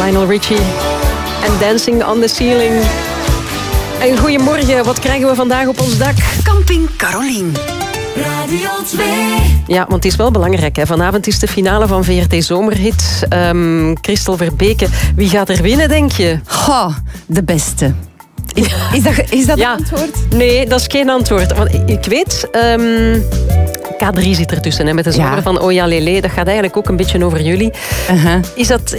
Lionel Richie en Dancing on the Ceiling. En goedemorgen, wat krijgen we vandaag op ons dak? Camping Carolien. Radio 2. Ja, want het is wel belangrijk. Hè. Vanavond is de finale van VRT Zomerhit. Christel Verbeke, wie gaat er winnen, denk je? Goh, de beste. Is dat ja, een antwoord? Nee, dat is geen antwoord. Want ik weet... K3 zit ertussen, hè, met de zomer van Oh ja, Lele. Dat gaat eigenlijk ook een beetje over jullie. Is dat...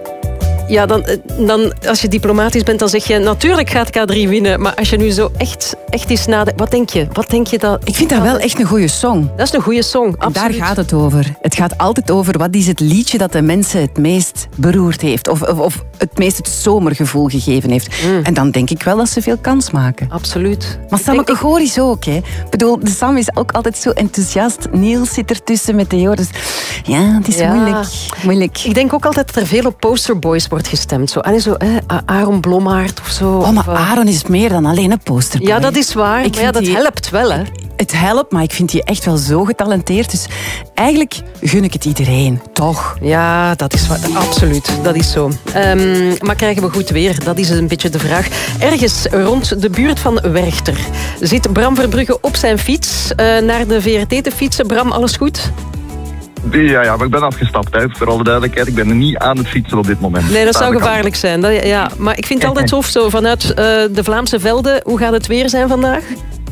Ja, dan, als je diplomatisch bent, dan zeg je... Natuurlijk gaat K3 winnen. Maar als je nu zo echt eens nadenkt... Wat denk je dat... Ik vind dat wel echt een goede song. Dat is een goede song, absoluut. En daar gaat het over. Het gaat altijd over wat is het liedje dat de mensen het meest beroerd heeft. Of het meest het zomergevoel gegeven heeft. En dan denk ik wel dat ze veel kans maken. Absoluut. Maar Sam Goris ook, hè. Ik bedoel, de Sam is ook altijd zo enthousiast. Niels zit ertussen met Theo. Dus ja, het is moeilijk. Ik denk ook altijd dat er veel op posterboys wordt gestemd. Zo, Aaron Blommaert of zo. Oh, maar Aaron is meer dan alleen een posterboy. Ja, dat is waar. Maar dat helpt wel, hè. Het helpt, maar ik vind die echt wel zo getalenteerd. Dus eigenlijk gun ik het iedereen, toch? Ja, dat is waar. Absoluut, dat is zo. Maar krijgen we goed weer? Dat is een beetje de vraag. Ergens rond de buurt van Werchter zit Bram Verbrugge op zijn fiets naar de VRT te fietsen. Bram, alles goed? Ja, maar ik ben afgestapt. Hè. Voor alle duidelijkheid, ik ben er niet aan het fietsen op dit moment. Nee, dat zou gevaarlijk zijn. Maar ik vind het altijd tof zo vanuit de Vlaamse velden. Hoe gaat het weer zijn vandaag?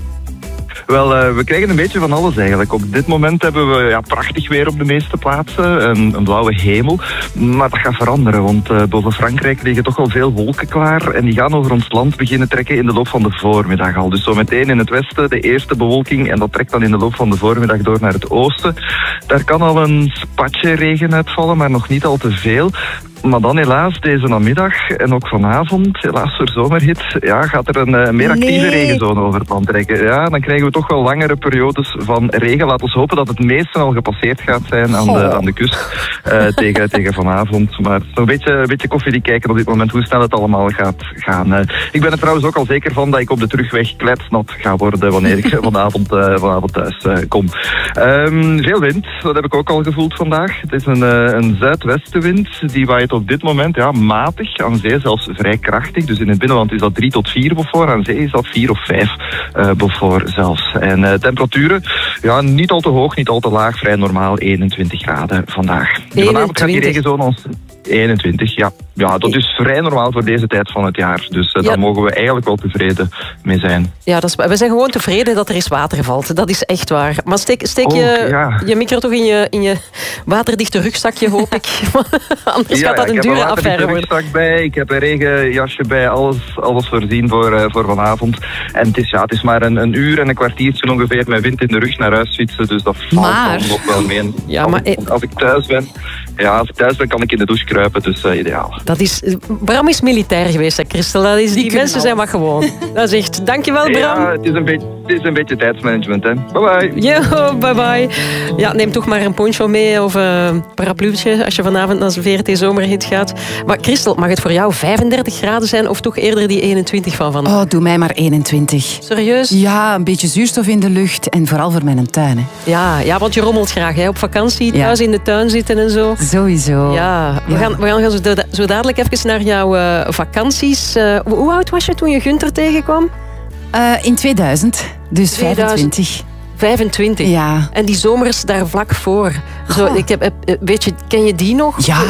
Wel, we krijgen een beetje van alles eigenlijk. Op dit moment hebben we prachtig weer op de meeste plaatsen. Een blauwe hemel. Maar dat gaat veranderen, want boven Frankrijk liggen toch al veel wolken klaar. En die gaan over ons land beginnen trekken in de loop van de voormiddag al. Dus zo meteen in het westen de eerste bewolking. En dat trekt dan in de loop van de voormiddag door naar het oosten. Daar kan al een spatje regen uitvallen, maar nog niet al te veel. Maar dan helaas deze namiddag en ook vanavond, helaas voor Zomerhit, gaat er een meer actieve regenzone over het land trekken. Ja, dan krijgen we toch wel langere periodes van regen. Laten we hopen dat het meeste al gepasseerd gaat zijn aan de kust tegen vanavond. Maar het is een beetje koffiedik kijken op dit moment hoe snel het allemaal gaat gaan. Ik ben er trouwens ook al zeker van dat ik op de terugweg kletsnat ga worden wanneer ik vanavond thuis kom. Veel wind, dat heb ik ook al gevoeld vandaag. Het is een zuidwestenwind, die waait op dit moment matig, aan zee zelfs vrij krachtig. Dus in het binnenland is dat 3 tot 4 Beaufort, aan zee is dat 4 of 5 Beaufort zelfs. En temperaturen, niet al te hoog, niet al te laag, vrij normaal 21 graden vandaag. Vanavond gaat die regenzone ons... 21, ja. Ja, dat is vrij normaal voor deze tijd van het jaar. Dus daar mogen we eigenlijk wel tevreden mee zijn. Ja, we zijn gewoon tevreden dat er eens water valt. Dat is echt waar. Maar steek je micro toch in je waterdichte rugzakje, hoop ik. Anders gaat dat een dure affaire worden. Ik heb een rugzak bij, ik heb een regenjasje bij, alles voorzien voor vanavond. En het is maar een uur en een kwartiertje ongeveer met wind in de rug naar huis fietsen. Dus dat valt dan nog wel mee. Als ik thuis ben, kan ik in de douche kruipen, dus ideaal. Bram is militair geweest, hè, Christel. Die mensen zijn wat gewoon. Dat is echt... Dankjewel, Bram. Ja, het is een beetje tijdsmanagement, hè. Bye-bye. Yo, bye-bye. Ja, neem toch maar een poncho mee of een parapluutje als je vanavond naar de VRT Zomerhit gaat. Maar Christel, mag het voor jou 35 graden zijn of toch eerder die 21 van vandaag? Oh, doe mij maar 21. Serieus? Ja, een beetje zuurstof in de lucht en vooral voor mijn tuin. Hè. Ja, want je rommelt graag, hè. Op vakantie, thuis in de tuin zitten en zo. Sowieso. Ja, we gaan zo dadelijk even naar jouw vakanties. Hoe oud was je toen je Gunther tegenkwam? In 2000, dus 25. 25? Ja. En die zomers daar vlak voor. Zo, ken je die nog? Ja,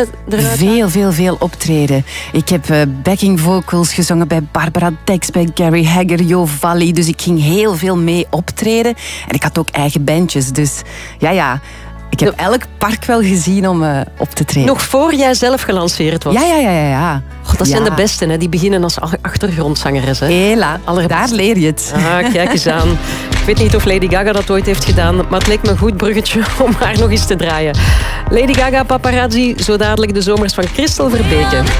veel optreden. Ik heb backing vocals gezongen bij Barbara Dex, bij Gary Hagger, Jo Valli. Dus ik ging heel veel mee optreden. En ik had ook eigen bandjes, dus ja... Ik heb elk park wel gezien om op te treden. Nog voor jij zelf gelanceerd was? Ja. Dat zijn de besten, hè? Die beginnen als achtergrondzangeres. Hè? Hela, daar leer je het. Kijk eens aan. Ik weet niet of Lady Gaga dat ooit heeft gedaan, maar het leek me een goed bruggetje om haar nog eens te draaien. Lady Gaga, Paparazzi, zo dadelijk de zomers van Christel Verbeke.